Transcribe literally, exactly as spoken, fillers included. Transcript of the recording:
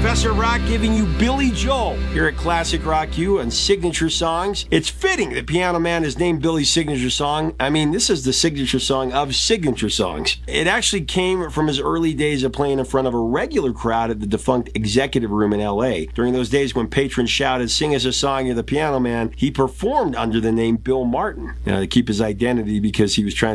Professor Rock giving you Billy Joel here at Classic Rock U on Signature Songs. It's fitting that Piano Man is named Billy's signature song. I mean, this is the signature song of signature songs. It actually came from his early days of playing in front of a regular crowd at the defunct Executive Room in L A. During those days when patrons shouted, "Sing us a song, you're the Piano Man," he performed under the name Bill Martin, you know, to keep his identity because he was trying